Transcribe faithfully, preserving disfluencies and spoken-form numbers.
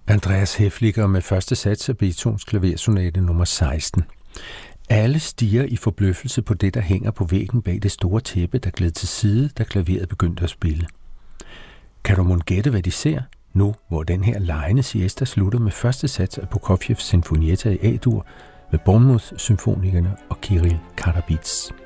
Andreas Häfliger med første sats af Beethovens klaversonate nummer seksten. Alle stiger i forbløffelse på det, der hænger på væggen bag det store tæppe, der gled til side, da klaveret begyndte at spille. Kan du mon gætte, hvad de ser, nu hvor den her legende siesta slutter med første sats af Prokofievs Sinfonietta i A-dur med Bournemouth-symfonikerne og Kirill Karabits.